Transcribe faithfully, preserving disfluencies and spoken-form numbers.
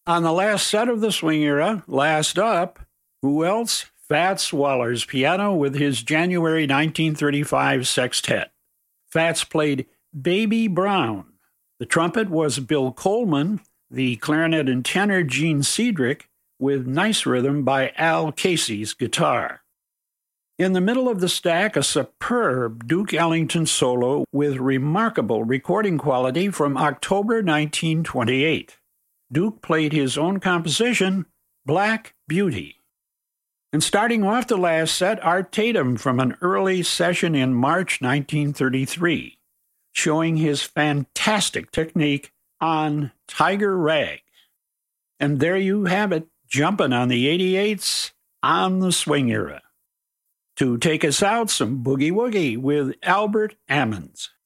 On the last set of the swing era, last up, who else? Fats Waller's piano with his January nineteen thirty-five sextet. Fats played Baby Brown. The trumpet was Bill Coleman, the clarinet and tenor Gene Cedric, with Nice Rhythm by Al Casey's guitar. In the middle of the stack, a superb Duke Ellington solo with remarkable recording quality from October nineteen twenty-eight. Duke played his own composition, Black Beauty. And starting off the last set, Art Tatum from an early session in March nineteen thirty-three, showing his fantastic technique on Tiger Rag. And there you have it, jumping on the eighty-eights on the swing era. To take us out, some boogie woogie with Albert Ammons.